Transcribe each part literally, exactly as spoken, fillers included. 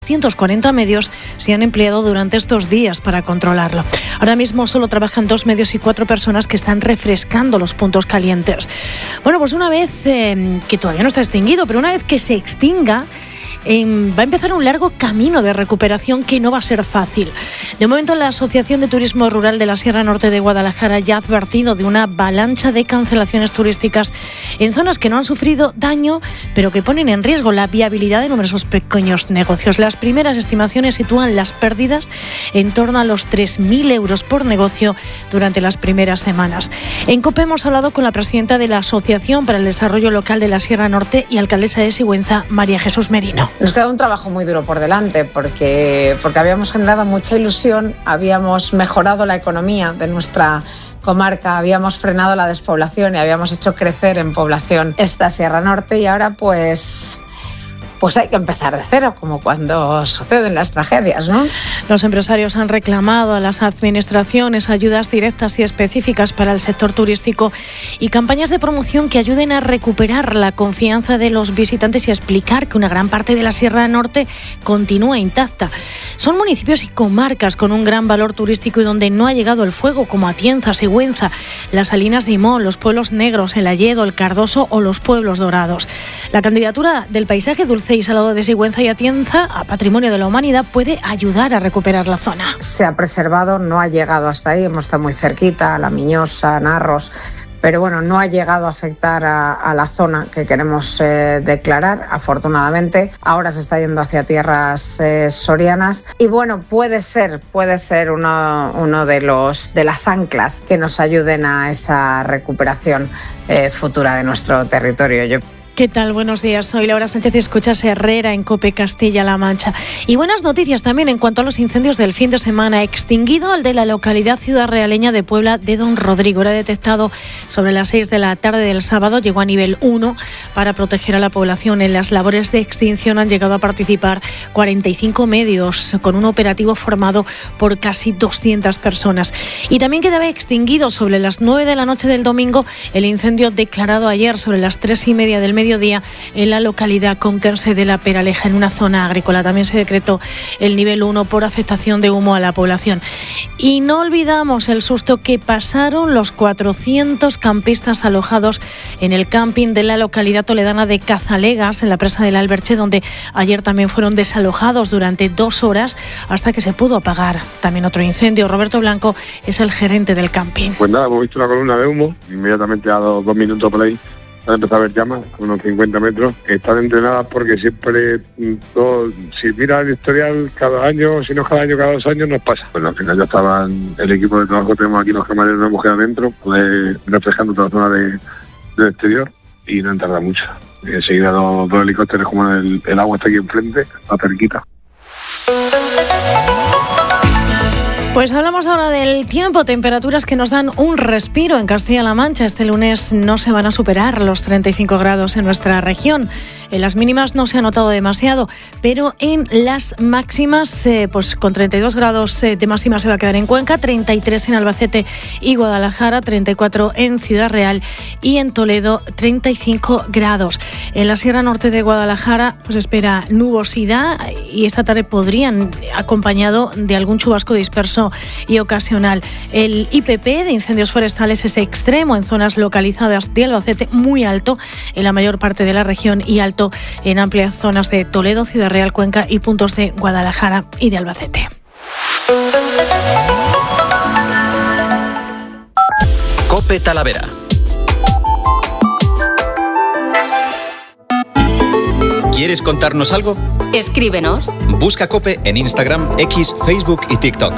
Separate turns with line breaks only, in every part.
doscientos cuarenta medios se han empleado durante estos días para controlarlo. Ahora mismo solo trabajan dos medios y cuatro personas que están refrescando los puntos calientes. Bueno, pues una vez eh, que todavía no está extinguido, pero una vez que se extinga, Eh, va a empezar un largo camino de recuperación que no va a ser fácil. De momento, la Asociación de Turismo Rural de la Sierra Norte de Guadalajara ya ha advertido de una avalancha de cancelaciones turísticas en zonas que no han sufrido daño, pero que ponen en riesgo la viabilidad de numerosos pequeños negocios. Las primeras estimaciones sitúan las pérdidas en torno a los tres mil euros por negocio durante las primeras semanas. En COPE hemos hablado con la presidenta de la Asociación para el Desarrollo Local de la Sierra Norte y alcaldesa de Sigüenza, María Jesús Merino.
Nos queda un trabajo muy duro por delante porque, porque habíamos generado mucha ilusión, habíamos mejorado la economía de nuestra comarca, habíamos frenado la despoblación y habíamos hecho crecer en población esta Sierra Norte, y ahora pues... pues hay que empezar de cero, como cuando suceden las tragedias, ¿no?
Los empresarios han reclamado a las administraciones ayudas directas y específicas para el sector turístico y campañas de promoción que ayuden a recuperar la confianza de los visitantes y a explicar que una gran parte de la Sierra Norte continúa intacta. Son municipios y comarcas con un gran valor turístico y donde no ha llegado el fuego, como Atienza, Sigüenza, las Salinas de Imón, los Pueblos Negros, el Alledo, el Cardoso o los Pueblos Dorados. La candidatura del paisaje dulce y salado de Sigüenza y Atienza a Patrimonio de la Humanidad puede ayudar a recuperar la zona.
Se ha preservado, no ha llegado hasta ahí, hemos estado muy cerquita, a La Miñosa, Narros, pero bueno, no ha llegado a afectar a, a la zona que queremos eh, declarar, afortunadamente. Ahora se está yendo hacia tierras eh, sorianas y bueno, puede ser, puede ser uno, uno de, los, de las anclas que nos ayuden a esa recuperación eh, futura de nuestro territorio. Yo
¿Qué tal? Buenos días. Soy Laura Sánchez y escuchas Herrera en COPE Castilla-La Mancha. Y buenas noticias también en cuanto a los incendios del fin de semana. Extinguido el de la localidad ciudad realeña de Puebla de Don Rodrigo. Era detectado sobre las seis de la tarde del sábado. Llegó a nivel uno para proteger a la población. En las labores de extinción han llegado a participar cuarenta y cinco medios con un operativo formado por casi doscientas personas. Y también quedaba extinguido sobre las nueve de la noche del domingo el incendio declarado ayer sobre las tres y media del mediodía en la localidad conquense de La Peraleja, en una zona agrícola. También se decretó el nivel uno por afectación de humo a la población. Y no olvidamos el susto que pasaron los cuatrocientos campistas alojados en el camping de la localidad toledana de Cazalegas, en la presa del Alberche, donde ayer también fueron desalojados durante dos horas hasta que se pudo apagar también otro incendio. Roberto Blanco es el gerente del camping.
Pues nada, hemos visto una columna de humo, inmediatamente a dos, dos minutos por ahí han empezado a ver llamas, unos cincuenta metros. Están entrenadas porque siempre, todo, si mira el historial, cada año, si no cada año, cada dos años, nos pasa. Bueno, al final ya estaban, el equipo de trabajo, tenemos aquí los camareros, una mujer adentro, pues, reflejando toda la zona de, del exterior, y no han tardado mucho. Y enseguida dos, dos helicópteros, como el, el agua está aquí enfrente, está cerquita.
Pues hablamos ahora del tiempo, temperaturas que nos dan un respiro en Castilla-La Mancha. Este lunes no se van a superar los treinta y cinco grados en nuestra región. En las mínimas no se ha notado demasiado, pero en las máximas, eh, pues con treinta y dos grados eh, de máxima se va a quedar en Cuenca, treinta y tres en Albacete y Guadalajara, treinta y cuatro en Ciudad Real y en Toledo treinta y cinco grados. En la Sierra Norte de Guadalajara pues espera nubosidad y esta tarde podrían, acompañado de algún chubasco disperso y ocasional. El I P P de incendios forestales es extremo en zonas localizadas de Albacete, muy alto en la mayor parte de la región y alto en amplias zonas de Toledo, Ciudad Real, Cuenca y puntos de Guadalajara y de Albacete.
COPE Talavera. ¿Quieres contarnos algo?
Escríbenos.
Busca COPE en Instagram, X, Facebook y TikTok.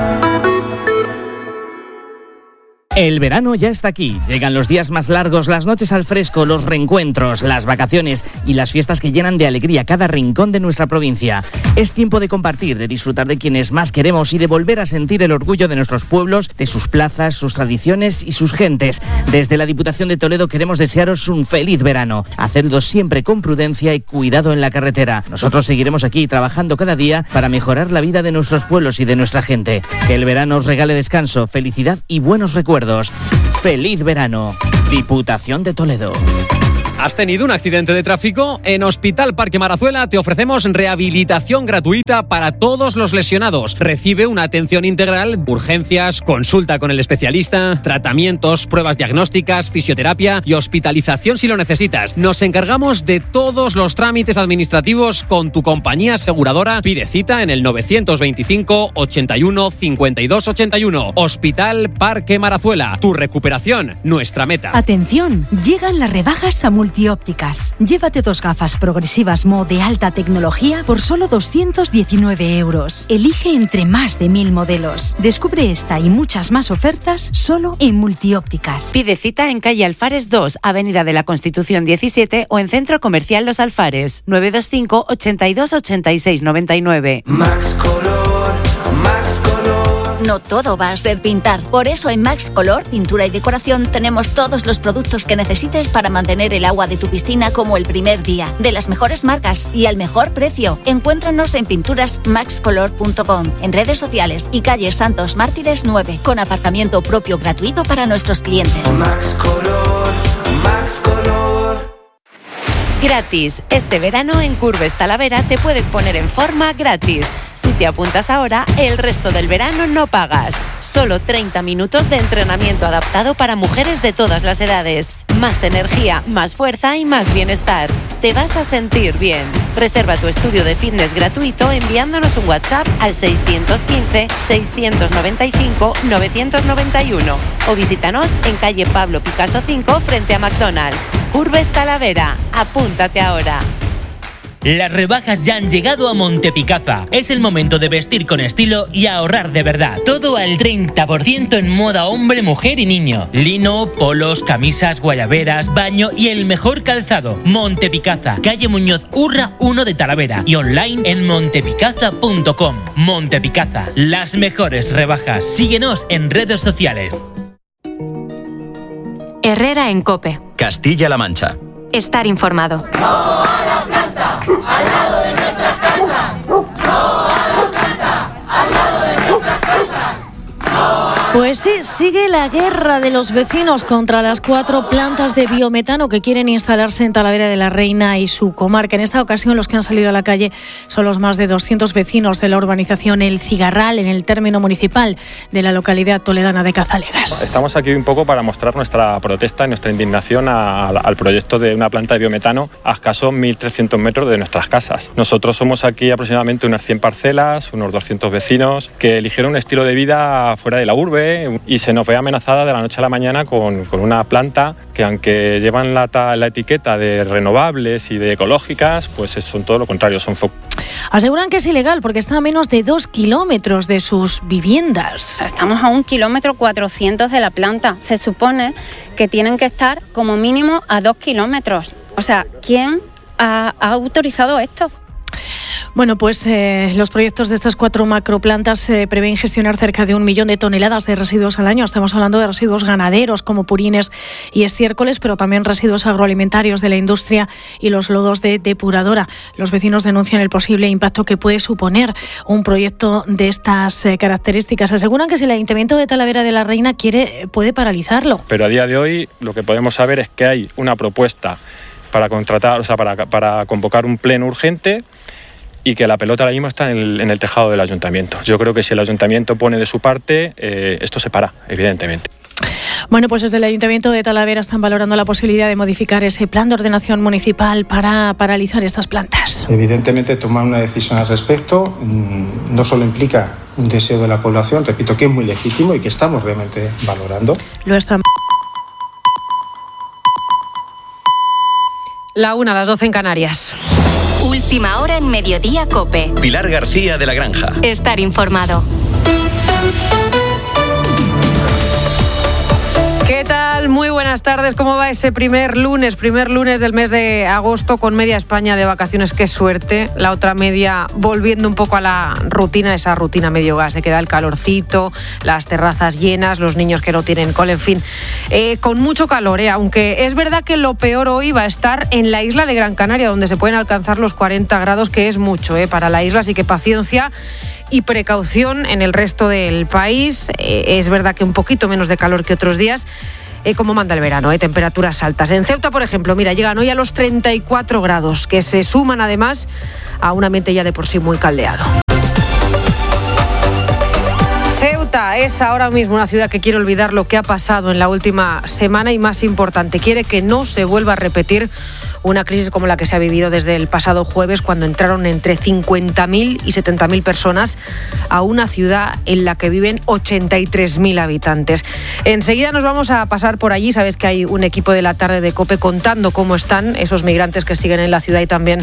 El verano ya está aquí. Llegan los días más largos, las noches al fresco, los reencuentros, las vacaciones y las fiestas que llenan de alegría cada rincón de nuestra provincia. Es tiempo de compartir, de disfrutar de quienes más queremos y de volver a sentir el orgullo de nuestros pueblos, de sus plazas, sus tradiciones y sus gentes. Desde la Diputación de Toledo queremos desearos un feliz verano. Hacedlo siempre con prudencia y cuidado en la carretera. Nosotros seguiremos aquí trabajando cada día para mejorar la vida de nuestros pueblos y de nuestra gente. Que el verano os regale descanso, felicidad y buenos recuerdos. ¡Feliz verano! Diputación de Toledo.
¿Has tenido un accidente de tráfico? En Hospital Parque Marazuela te ofrecemos rehabilitación gratuita para todos los lesionados. Recibe una atención integral, urgencias, consulta con el especialista, tratamientos, pruebas diagnósticas, fisioterapia y hospitalización si lo necesitas. Nos encargamos de todos los trámites administrativos con tu compañía aseguradora. Pide cita en el novecientos veinticinco, ochenta y uno, cincuenta y dos, ochenta y uno. Hospital Parque Marazuela. Tu recuperación, nuestra meta.
Atención, llegan las rebajas a Multiópticas. Llévate dos gafas progresivas Mo de alta tecnología por solo doscientos diecinueve euros. Elige entre más de mil modelos. Descubre esta y muchas más ofertas solo en Multiópticas.
Pide cita en calle Alfares dos, Avenida de la Constitución diecisiete o en Centro Comercial Los Alfares. nueve dos cinco, ochenta y dos, ochenta y seis, noventa y nueve.
Max Color, Max Color.
No todo va a ser pintar. Por eso en Max Color, pintura y decoración, tenemos todos los productos que necesites para mantener el agua de tu piscina como el primer día. De las mejores marcas y al mejor precio. Encuéntranos en pinturas max color punto com, en redes sociales y calle Santos Mártires nueve, con aparcamiento propio gratuito para nuestros clientes.
Max Color, Max Color.
Gratis. Este verano en Curves Talavera te puedes poner en forma gratis. Si te apuntas ahora, el resto del verano no pagas. Solo treinta minutos de entrenamiento adaptado para mujeres de todas las edades. Más energía, más fuerza y más bienestar. Te vas a sentir bien. Reserva tu estudio de fitness gratuito enviándonos un WhatsApp al seiscientos quince, seiscientos noventa y cinco, novecientos noventa y uno o visítanos en calle Pablo Picasso cinco frente a McDonald's. Curves Talavera. Apúntate ahora.
Las rebajas ya han llegado a Montepicasa. Es el momento de vestir con estilo y ahorrar de verdad. Todo al treinta por ciento en moda hombre, mujer y niño. Lino, polos, camisas, guayaberas, baño y el mejor calzado. Montepicasa, calle Muñoz Urra uno de Talavera y online en montepicasa punto com. Montepicasa, las mejores rebajas. Síguenos en redes sociales.
Herrera en COPE.
Castilla-La Mancha.
Estar informado.
No a la planta, al lado de nuestras casas. No a la planta, al lado de nuestras casas. No.
Pues sí, sigue la guerra de los vecinos contra las cuatro plantas de biometano que quieren instalarse en Talavera de la Reina y su comarca. En esta ocasión los que han salido a la calle son los más de doscientos vecinos de la urbanización El Cigarral, en el término municipal de la localidad toledana de Cazalegas.
Estamos aquí un poco para mostrar nuestra protesta y nuestra indignación a, a, al proyecto de una planta de biometano a escasos mil trescientos metros de nuestras casas. Nosotros somos aquí aproximadamente unas cien parcelas, unos doscientos vecinos que eligieron un estilo de vida fuera de la urbe y se nos ve amenazada de la noche a la mañana con, con una planta que, aunque llevan la, la etiqueta de renovables y de ecológicas, pues son todo lo contrario, son focos.
Aseguran que es ilegal porque está a menos de dos kilómetros de sus viviendas.
Estamos a un kilómetro cuatrocientos de la planta. Se supone que tienen que estar como mínimo a dos kilómetros. O sea, ¿quién ha, ha autorizado esto?
Bueno, pues eh, los proyectos de estas cuatro macroplantas eh, prevén gestionar cerca de un millón de toneladas de residuos al año. Estamos hablando de residuos ganaderos como purines y estiércoles, pero también residuos agroalimentarios de la industria y los lodos de depuradora. Los vecinos denuncian el posible impacto que puede suponer un proyecto de estas eh, características. Aseguran que si el Ayuntamiento de Talavera de la Reina quiere, puede paralizarlo.
Pero a día de hoy lo que podemos saber es que hay una propuesta para contratar, o sea, para, para convocar un pleno urgente, y que la pelota ahora mismo está en el, en el tejado del ayuntamiento. Yo creo que si el ayuntamiento pone de su parte, eh, esto se para, evidentemente.
Bueno, pues desde el Ayuntamiento de Talavera están valorando la posibilidad de modificar ese plan de ordenación municipal para paralizar estas plantas.
Evidentemente, tomar una decisión al respecto no solo implica un deseo de la población, repito, que es muy legítimo y que estamos realmente valorando.
Lo están.
La una, a las doce en Canarias.
Última hora en Mediodía COPE.
Pilar García de la Granja.
Estar informado.
¿Qué tal? Muy buenas tardes. ¿Cómo va ese primer lunes? Primer lunes del mes de agosto con media España de vacaciones. Qué suerte. La otra media volviendo un poco a la rutina, esa rutina medio gas. Se queda el calorcito, las terrazas llenas, los niños que no tienen cole, en fin. Eh, con mucho calor, ¿eh? Aunque es verdad que lo peor hoy va a estar en la isla de Gran Canaria, donde se pueden alcanzar los cuarenta grados, que es mucho ¿eh? para la isla. Así que paciencia y precaución en el resto del país. Eh, es verdad que un poquito menos de calor que otros días. eh, como manda el verano, eh, temperaturas altas. En Ceuta, por ejemplo, mira, llegan hoy a los treinta y cuatro grados, que se suman además a un ambiente ya de por sí muy caldeado. Ceuta es ahora mismo una ciudad que quiere olvidar lo que ha pasado en la última semana y, más importante, quiere que no se vuelva a repetir una crisis como la que se ha vivido desde el pasado jueves, cuando entraron entre cincuenta mil y setenta mil personas a una ciudad en la que viven ochenta y tres mil habitantes. Enseguida nos vamos a pasar por allí. Sabes que hay un equipo de la tarde de COPE contando cómo están esos migrantes que siguen en la ciudad y también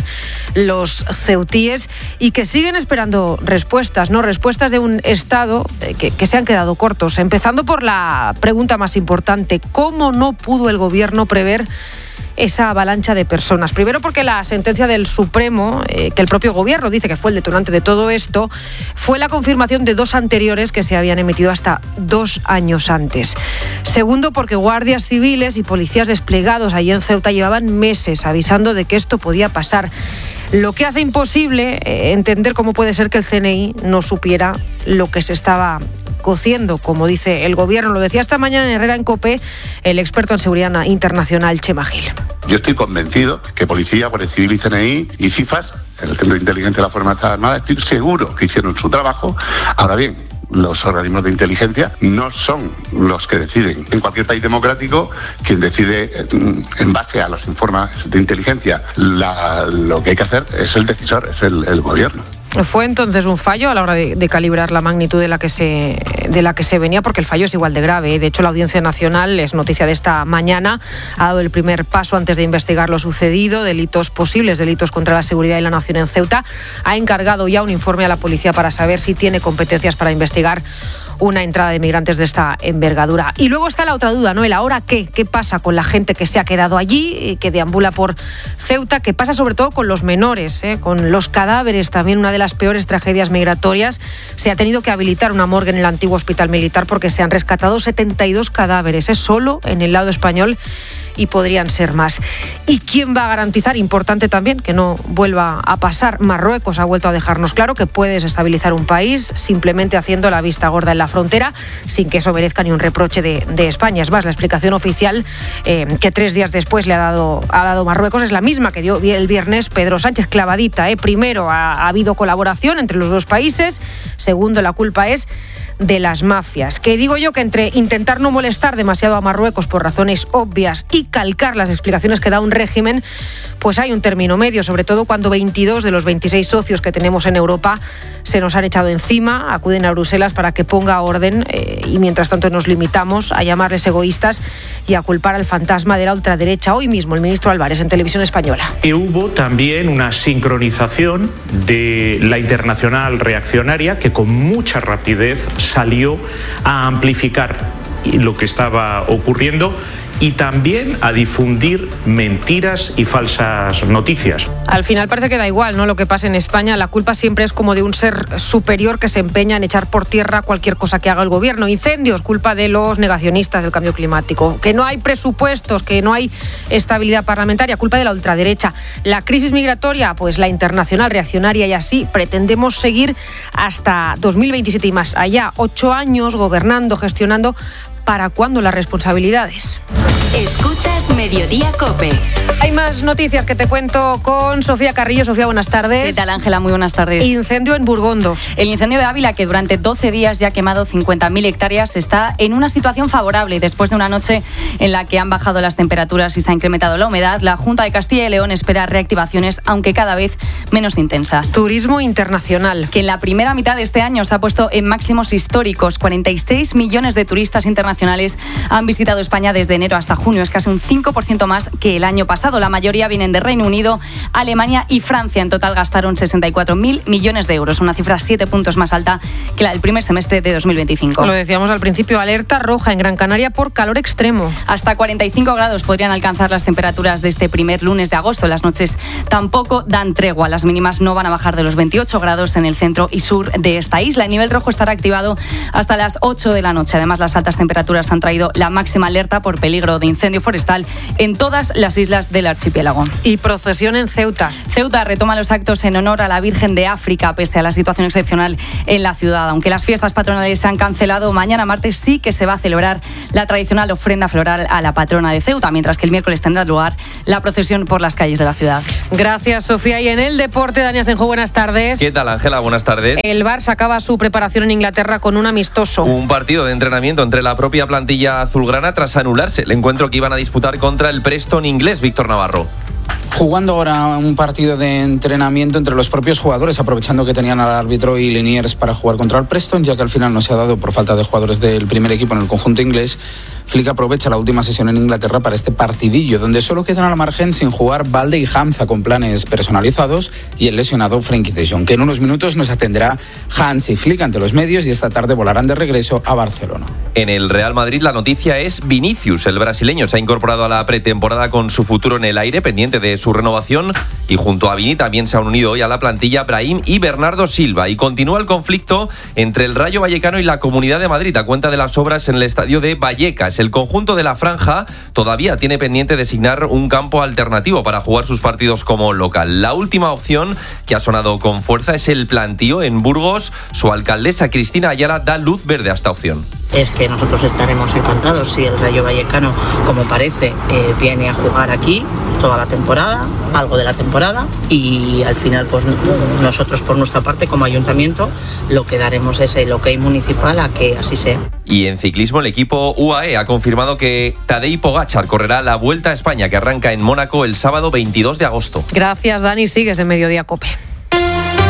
los ceutíes y que siguen esperando respuestas, ¿no? Respuestas de un Estado que, que se han quedado cortos. Empezando por la pregunta más importante: ¿cómo no pudo el Gobierno prever esa avalancha de personas? Primero porque la sentencia del Supremo, eh, que el propio Gobierno dice que fue el detonante de todo esto, fue la confirmación de dos anteriores que se habían emitido hasta dos años antes. Segundo, porque guardias civiles y policías desplegados allí en Ceuta llevaban meses avisando de que esto podía pasar, lo que hace imposible eh, entender cómo puede ser que el C N I no supiera lo que se estaba cociendo, como dice el Gobierno. Lo decía esta mañana en Herrera en COPE el experto en seguridad internacional, Chema Gil.
Yo estoy convencido que Policía, Guardia Civil y C N I y CIFAS, el Centro de Inteligencia de las Fuerzas Armadas, estoy seguro que hicieron su trabajo. Ahora bien, los organismos de inteligencia no son los que deciden. En cualquier país democrático, quien decide en base a los informes de inteligencia la, lo que hay que hacer es el decisor, es el, el Gobierno.
Fue entonces un fallo a la hora de, de calibrar la magnitud de la que se de la que se venía, porque el fallo es igual de grave. De hecho, la Audiencia Nacional, es noticia de esta mañana, ha dado el primer paso antes de investigar lo sucedido, delitos posibles, delitos contra la seguridad y la nación en Ceuta. Ha encargado ya un informe a la policía para saber si tiene competencias para investigar una entrada de migrantes de esta envergadura. Y luego está la otra duda, ¿no? El ahora qué, qué pasa con la gente que se ha quedado allí, que deambula por Ceuta, qué pasa sobre todo con los menores, ¿eh? Con los cadáveres, también una de las peores tragedias migratorias. Se ha tenido que habilitar una morgue en el antiguo hospital militar porque se han rescatado setenta y dos cadáveres, ¿eh? Solo en el lado español, y podrían ser más. ¿Y quién va a garantizar? Importante también que no vuelva a pasar. Marruecos ha vuelto a dejarnos claro que puede desestabilizar un país simplemente haciendo la vista gorda en la frontera, sin que eso merezca ni un reproche de, de España. Es más, la explicación oficial eh, que tres días después le ha dado, ha dado Marruecos es la misma que dio el viernes Pedro Sánchez, clavadita. ¿eh? Primero, ha, ha habido colaboración entre los dos países. Segundo, la culpa es de las mafias. Que digo yo que entre intentar no molestar demasiado a Marruecos por razones obvias y calcar las explicaciones que da un régimen, pues hay un término medio, sobre todo cuando veintidós de los veintiséis socios que tenemos en Europa se nos han echado encima, acuden a Bruselas para que ponga orden eh, y mientras tanto nos limitamos a llamarles egoístas y a culpar al fantasma de la ultraderecha. Hoy mismo el ministro Álvarez en Televisión Española.
Y hubo también una sincronización de la internacional reaccionaria que con mucha rapidez salió a amplificar lo que estaba ocurriendo y también a difundir mentiras y falsas noticias.
Al final parece que da igual, ¿no?, lo que pasa en España. La culpa siempre es como de un ser superior que se empeña en echar por tierra cualquier cosa que haga el gobierno. Incendios, culpa de los negacionistas del cambio climático. Que no hay presupuestos, que no hay estabilidad parlamentaria, culpa de la ultraderecha. La crisis migratoria, pues la internacional reaccionaria, y así pretendemos seguir hasta dos mil veintisiete y más allá. Ocho años gobernando, gestionando. ¿Para cuándo las responsabilidades?
Escuchas Mediodía COPE.
Hay más noticias que te cuento con Sofía Carrillo. Sofía, buenas tardes.
¿Qué tal, Ángela? Muy buenas tardes.
Incendio en Burgondo.
El incendio de Ávila, que durante doce días ya ha quemado cincuenta mil hectáreas, está en una situación favorable. Después de una noche en la que han bajado las temperaturas y se ha incrementado la humedad, la Junta de Castilla y León espera reactivaciones, aunque cada vez menos intensas.
Turismo internacional.
Que en la primera mitad de este año se ha puesto en máximos históricos. cuarenta y seis millones de turistas internacionales han visitado España desde enero hasta junio. Es casi un cinco por ciento más que el año pasado. La mayoría vienen de Reino Unido, Alemania y Francia. En total gastaron sesenta y cuatro mil millones de euros, una cifra siete puntos más alta que la del primer semestre de dos mil veinticinco.
Lo decíamos al principio, alerta roja en Gran Canaria por calor extremo.
Hasta cuarenta y cinco grados podrían alcanzar las temperaturas de este primer lunes de agosto. Las noches tampoco dan tregua. Las mínimas no van a bajar de los veintiocho grados en el centro y sur de esta isla. El nivel rojo estará activado hasta las ocho de la noche. Además, las altas temperaturas han traído la máxima alerta por peligro de incendio forestal oficial en todas las islas del archipiélago.
Y procesión en Ceuta.
Ceuta retoma los actos en honor a la Virgen de África, pese a la situación excepcional en la ciudad. Aunque las fiestas patronales se han cancelado, mañana martes sí que se va a celebrar la tradicional ofrenda floral a la patrona de Ceuta, mientras que el miércoles tendrá lugar la procesión por las calles de la ciudad.
Gracias, Sofía. Y en el deporte, Dani Asenjo, buenas tardes.
¿Qué tal, Ángela? Buenas tardes.
El Barça acaba su preparación en Inglaterra con un amistoso.
Un partido de entrenamiento entre la propia plantilla azulgrana tras anularse el encuentro que iban a disputar contra el Preston inglés. Víctor Navarro.
Jugando ahora un partido de entrenamiento entre los propios jugadores, aprovechando que tenían al árbitro y Liniers para jugar contra el Preston, ya que al final no se ha dado por falta de jugadores del primer equipo en el conjunto inglés. Flick aprovecha la última sesión en Inglaterra para este partidillo, donde solo quedan a la margen sin jugar Balde y Hamza con planes personalizados y el lesionado Frenkie de Jong, que en unos minutos nos atenderá Hans y Flick ante los medios y esta tarde volarán de regreso a Barcelona.
En el Real Madrid la noticia es Vinicius. El brasileño se ha incorporado a la pretemporada con su futuro en el aire, pendiente de su renovación, y junto a Vini también se han unido hoy a la plantilla Brahim y Bernardo Silva. Y continúa el conflicto entre el Rayo Vallecano y la Comunidad de Madrid a cuenta de las obras en el estadio de Vallecas. El conjunto de la Franja todavía tiene pendiente designar un campo alternativo para jugar sus partidos como local. La última opción que ha sonado con fuerza es el plantío en Burgos. Su alcaldesa Cristina Ayala da luz verde a esta opción.
Es que nosotros estaremos encantados si el Rayo Vallecano, como parece, eh, viene a jugar aquí toda la temporada, algo de la temporada, y al final pues nosotros por nuestra parte como ayuntamiento lo que daremos es el ok municipal a que así sea.
Y en ciclismo el equipo U A E ha confirmado que Tadej Pogačar correrá la Vuelta a España, que arranca en Mónaco el sábado veintidós de agosto.
Gracias, Dani. Sigues en Mediodía COPE.